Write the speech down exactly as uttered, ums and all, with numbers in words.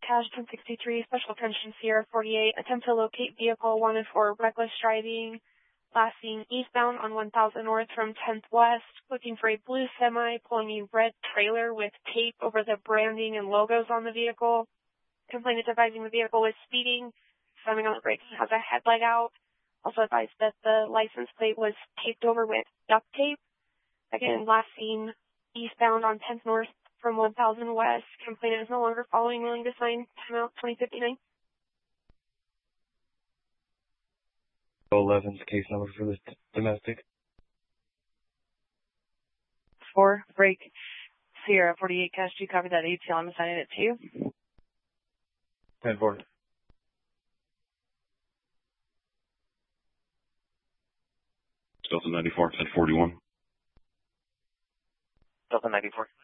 Cache ten sixty-three, Special Attention Sierra forty-eight, attempt to locate vehicle wanted for reckless driving, last seen eastbound on one thousand north from tenth west, looking for a blue semi pulling a red trailer with tape over the branding and logos on the vehicle. Complainant advising the vehicle was speeding, slamming on the brakes and has a headlight out. Also advised that the license plate was taped over with duct tape. Again, last seen eastbound on tenth north from one thousand west. Complainant is no longer following, willing to sign timeout twenty fifty-nine. eleven's case number for this domestic. Four, break, Sierra forty-eight, Cache two, copy that A T L. I'm assigning it to you. ten four. Delta ninety-four, ten forty-one. Delta ninety-four.